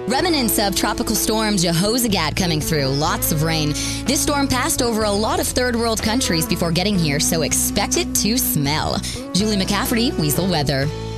Remnants of tropical storm Jehoshaphat coming through. Lots of rain. This storm passed over a lot of third world countries before getting here, so expect it to smell. Julie McCafferty, Weasel Weather.